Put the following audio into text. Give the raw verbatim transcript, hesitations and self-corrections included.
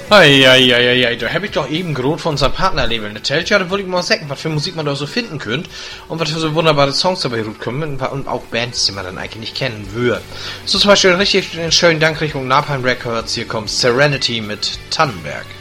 Eieieiei, da hab ich doch eben gerade von unserem Partnerlabel erzählt. Ja, da wollte ich mal sagen, was für Musik man da so finden könnt und was für so wunderbare Songs dabei kommen und auch Bands, die man dann eigentlich nicht kennen würde. So zum Beispiel richtig schönen Dank Richtung Napalm Records. Hier kommt Serenity mit Tannenberg.